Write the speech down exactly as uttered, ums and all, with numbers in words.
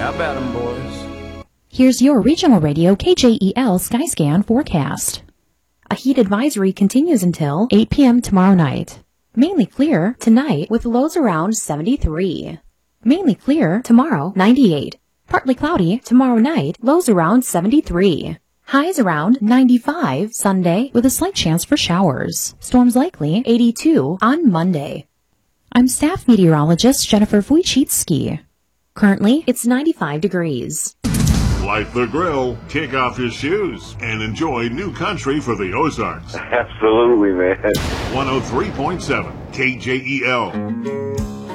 How about 'em, boys? Here's your regional radio K J E L Skyscan forecast. A heat advisory continues until eight p.m. tomorrow night. Mainly clear tonight with lows around seventy-three. Mainly clear tomorrow, ninety-eight. Partly cloudy tomorrow night, lows around seventy-three. Highs around ninety-five Sunday with a slight chance for showers. Storms likely eighty-two on Monday. I'm staff meteorologist Jennifer Wojcicki. Currently, it's ninety-five degrees. Light the grill, kick off your shoes, and enjoy new country for the Ozarks. Absolutely, man. one oh three point seven K J E L.